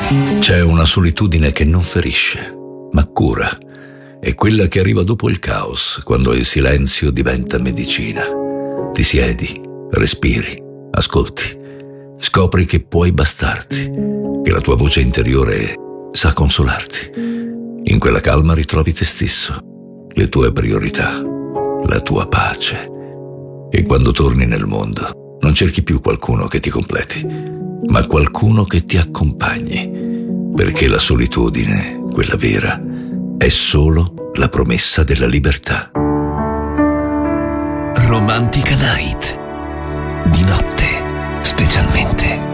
C'è una solitudine che non ferisce, ma cura. È quella che arriva dopo il caos, quando il silenzio diventa medicina. Ti siedi, respiri, ascolti. Scopri che puoi bastarti, che la tua voce interiore sa consolarti. In quella calma ritrovi te stesso, le tue priorità, la tua pace. E quando torni nel mondo, non cerchi più qualcuno che ti completi, ma qualcuno che ti accompagni. Perché la solitudine, quella vera, è solo la promessa della libertà. Romantica Night. Di notte, specialmente.